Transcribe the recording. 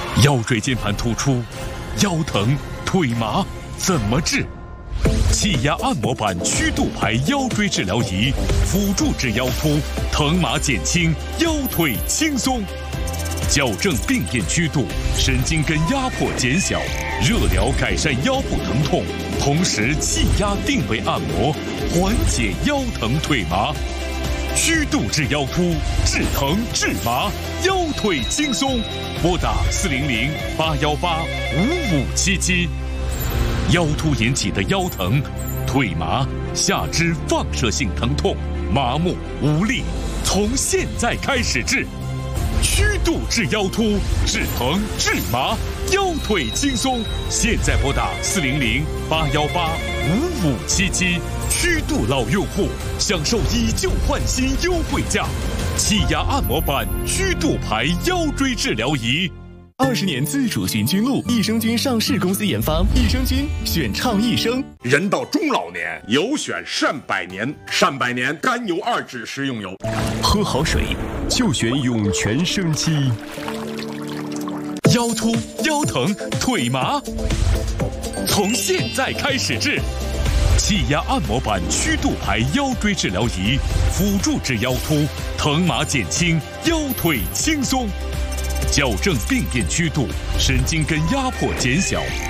腰椎间盘突出、腰疼、腿麻怎么治？气压按摩板曲度排腰椎治疗仪，辅助治腰突，疼麻减轻，腰腿轻松。矫正病变曲度，神经根压迫减小，热疗改善腰部疼痛，同时气压定位按摩，缓解腰疼腿麻。曲度治腰突，治疼治麻，腰腿轻松。拨打400-818-5577。腰突引起的腰疼、腿麻、下肢放射性疼痛、麻木无力，从现在开始治。曲度治腰突，治疼治麻，腰腿轻松。现在拨打400-818-5577。曲度老用户享受以旧换新优惠价，气压按摩板曲度排腰椎治疗仪。 20年自主循菌露，益生菌上市公司研发，益生菌选畅益生。 人到中老年，有选善百年，善百年甘油2酯食用油。 喝好水就选涌泉生机。 腰突、腰疼、腿麻，从现在开始治。气压按摩板曲度排腰椎治疗仪，辅助治腰突，疼麻减轻，腰腿轻松。矫正病变曲度，神经根压迫减小，